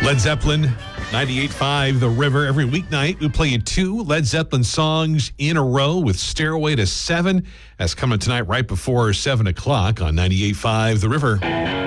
Led Zeppelin, 98.5 The River. Every weeknight, we play you 2 Led Zeppelin songs in a row with Stairway to 7. That's coming tonight right before 7 o'clock on 98.5 The River.